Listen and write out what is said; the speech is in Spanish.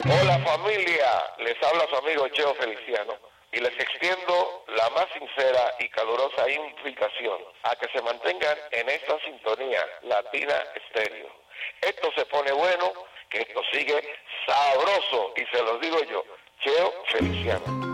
Hola familia, les habla su amigo Cheo Feliciano y les extiendo la más sincera y calurosa invitación a que se mantengan en esta sintonía Latina Estéreo. Esto se pone bueno, que esto sigue sabroso y se los digo yo, Cheo Feliciano.